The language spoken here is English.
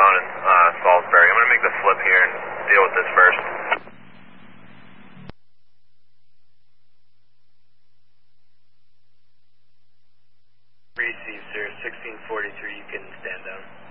down in Salisbury. I'm going to make the flip here and deal with this first. Received, sir. 1643, you can stand down.